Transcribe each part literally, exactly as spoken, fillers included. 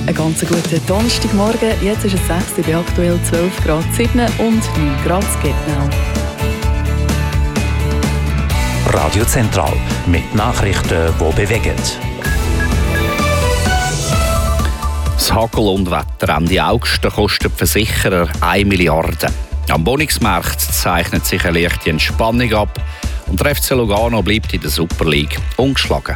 Einen ganz guten Donnerstagmorgen. Jetzt ist es sechs, bei aktuell zwölf Grad sieben und neun Grad Getnau. Radio Zentral mit Nachrichten, die bewegen. Das Hagel und Wetter Ende August kosten die Versicherer eine Milliarde. Am Wohnungsmarkt zeichnet sich eine leichte Entspannung ab und der F C Lugano bleibt in der Super League ungeschlagen.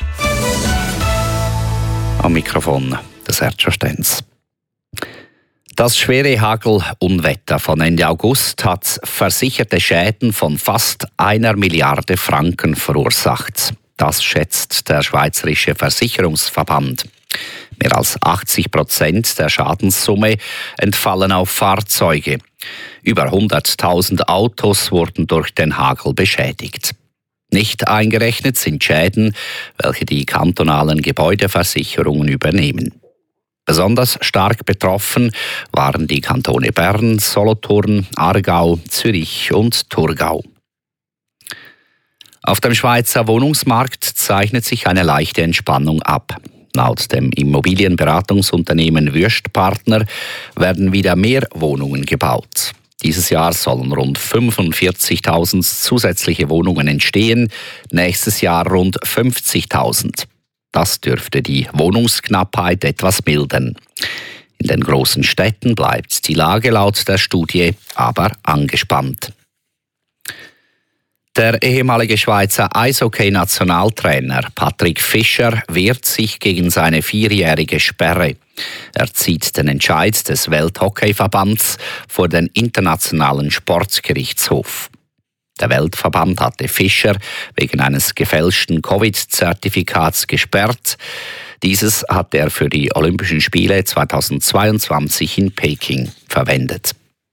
Am Mikrofon der Sergio Stenz. Das schwere Hagel-Unwetter von Ende August hat versicherte Schäden von fast einer Milliarde Franken verursacht. Das schätzt der Schweizerische Versicherungsverband. Mehr als achtzig Prozent der Schadenssumme entfallen auf Fahrzeuge. Über hunderttausend Autos wurden durch den Hagel beschädigt. Nicht eingerechnet sind Schäden, welche die kantonalen Gebäudeversicherungen übernehmen. Besonders stark betroffen waren die Kantone Bern, Solothurn, Aargau, Zürich und Thurgau. Auf dem Schweizer Wohnungsmarkt zeichnet sich eine leichte Entspannung ab. Laut dem Immobilienberatungsunternehmen Wüstpartner werden wieder mehr Wohnungen gebaut. Dieses Jahr sollen rund fünfundvierzigtausend zusätzliche Wohnungen entstehen, nächstes Jahr rund fünfzigtausend. Das dürfte die Wohnungsknappheit etwas mildern. In den großen Städten bleibt die Lage laut der Studie aber angespannt. Der ehemalige Schweizer Eishockey-Nationaltrainer Patrick Fischer wehrt sich gegen seine vierjährige Sperre. Er zieht den Entscheid des Welthockeyverbands vor den Internationalen Sportgerichtshof. Der Weltverband hatte Fischer wegen eines gefälschten Covid-Zertifikats gesperrt. Dieses hat er für die Olympischen Spiele zweitausendzweiundzwanzig in Peking verwendet.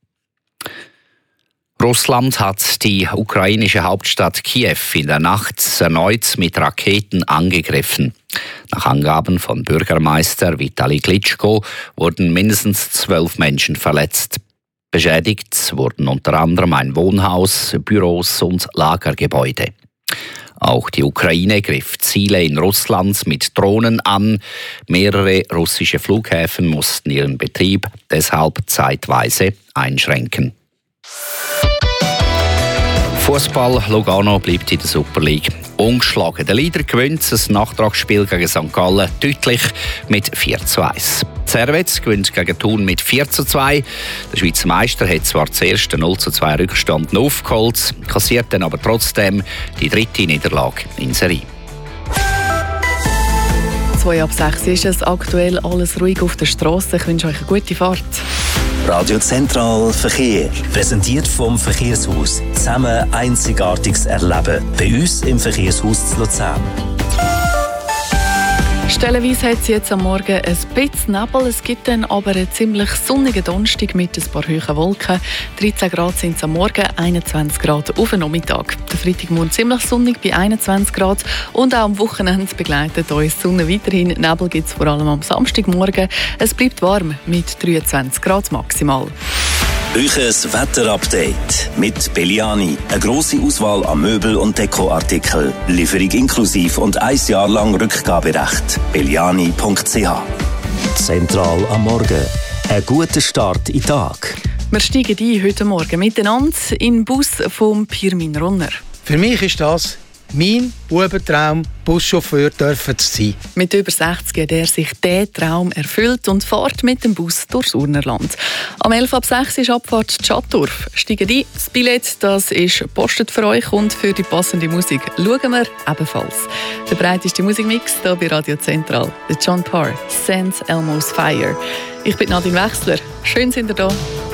Russland hat die ukrainische Hauptstadt Kiew in der Nacht erneut mit Raketen angegriffen. Nach Angaben von Bürgermeister Vitali Klitschko wurden mindestens zwölf Menschen verletzt. Beschädigt wurden unter anderem ein Wohnhaus, Büros und Lagergebäude. Auch die Ukraine griff Ziele in Russland mit Drohnen an. Mehrere russische Flughäfen mussten ihren Betrieb deshalb zeitweise einschränken. Fußball Lugano bleibt in der Super League ungeschlagen. Der Leader gewinnt das Nachtragsspiel gegen Sankt Gallen deutlich mit vier zu eins. Servette gewinnt gegen Thun mit vier zu zwei. Der Schweizer Meister hat zwar zuerst den null zu zwei Rückstand aufgeholt, kassiert dann aber trotzdem die dritte Niederlage in Serie. zwei ab sechs ist es aktuell alles ruhig auf der Straße. Ich wünsche euch eine gute Fahrt. Radio Zentral Verkehr. Präsentiert vom Verkehrshaus. Zusammen Einzigartiges erleben. Bei uns im Verkehrshaus zu Luzern. Stellenweise hat es jetzt am Morgen ein bisschen Nebel. Es gibt dann aber einen ziemlich sonnigen Donnerstag mit ein paar hohen Wolken. dreizehn Grad sind es am Morgen, einundzwanzig Grad auf den Nachmittag. Der Freitagmorgen ziemlich sonnig bei einundzwanzig Grad. Und auch am Wochenende begleitet uns die Sonne weiterhin. Nebel gibt es vor allem am Samstagmorgen. Es bleibt warm mit dreiundzwanzig Grad maximal. Euches Wetterupdate mit Belliani. Eine grosse Auswahl an Möbel- und Dekoartikeln. Lieferung inklusiv und ein Jahr lang Rückgaberecht. belliani punkt c h. Zentral am Morgen. Ein guter Start in den Tag. Wir steigen ein heute Morgen miteinander in den Bus vom Pirmin Runner. Für mich ist das mein Bubentraum, Buschauffeur dürfen zu sein. Mit über sechzig hat er sich diesen Traum erfüllt und fährt mit dem Bus durchs Urnerland. Am elf ab sechs ist Abfahrt Schattdorf. Steigen ein. Das Billett das ist gepostet für euch und für die passende Musik schauen wir ebenfalls. Der breiteste Musikmix hier bei Radio Zentral. Der John Parr, Sense Elmo's Fire. Ich bin Nadine Wechsler. Schön, sind ihr da.